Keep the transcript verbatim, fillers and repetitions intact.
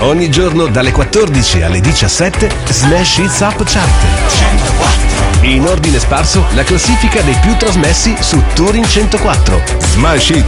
Ogni giorno dalle quattordici alle diciassette Smash Hits Up Chart. In ordine sparso la classifica dei più trasmessi su Touring centoquattro. Smash Hits